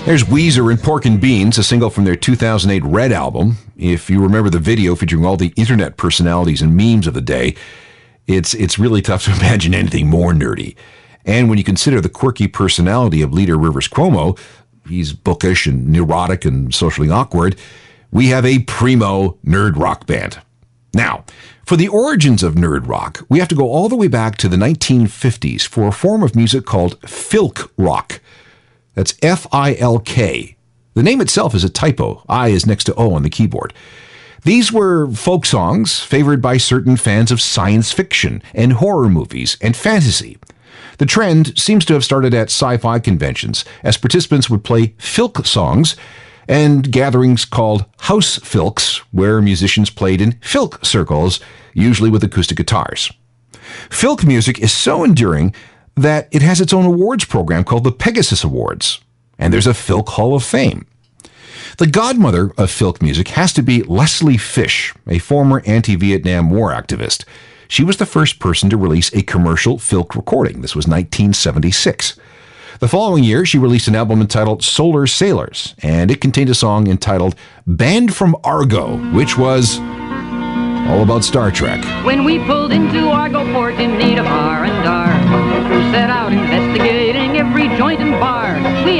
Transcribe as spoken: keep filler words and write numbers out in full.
There's Weezer and Pork and Beans, a single from their two thousand eight Red album. If you remember the video featuring all the internet personalities and memes of the day, it's it's really tough to imagine anything more nerdy. And when you consider the quirky personality of leader Rivers Cuomo, he's bookish and neurotic and socially awkward, we have a primo nerd rock band. Now, for the origins of nerd rock, we have to go all the way back to the nineteen fifties for a form of music called filk rock. That's F I L K. The name itself is a typo. I is next to O on the keyboard. These were folk songs favored by certain fans of science fiction and horror movies and fantasy. The trend seems to have started at sci-fi conventions, as participants would play filk songs and gatherings called house filks, where musicians played in filk circles, usually with acoustic guitars. Filk music is so enduring that it has its own awards program called the Pegasus Awards, and there's a Filk Hall of Fame. The godmother of filk music has to be Leslie Fish, a former anti-Vietnam War activist. She was the first person to release a commercial filk recording. This was nineteen seventy-six. The following year, she released an album entitled Solar Sailors, and it contained a song entitled Band from Argo, which was all about Star Trek. When we pulled into Argo Port in need of R and R, the crew set out investigating every joint and bar. We